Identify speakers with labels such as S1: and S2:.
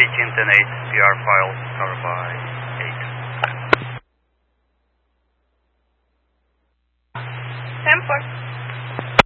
S1: Peking 10-8, PR file covered by 8.
S2: 10-4.